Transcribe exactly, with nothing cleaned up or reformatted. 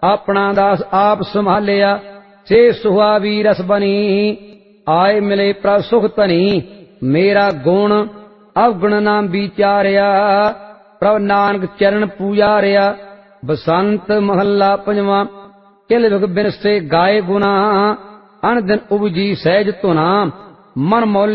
ਆਪਣਾ ਦਾਸ ਆਪ ਸੰਭਾਲਿਆ। ਸੇ ਸੁਹਾਵੀ ਰਸ ਬਣੀ ਆਏ ਮਿਲੇ ਪ੍ਰਭ ਸੁਖ ਧਨੀ। ਮੇਰਾ ਗੁਣ ਅਵਗੁਣ ਨਾ ਵਿਚਾਰਿਆ ਪ੍ਰਭ ਨਾਨਕ ਚਰਨ ਪੂਜਾਰਿਆ। ਬਸੰਤ ਮਹੱਲਾ ਪੰਜਵਾਂ। ਕਿਲ ਵਿਗ ਬਿਨਸੇ ਗਾਏ ਗੁਨਾ ਅਣ ਦਿਨ ਉਪਜੀ ਸਹਿਜ ਧੁਨਾ। ਮਨ ਮੌਲ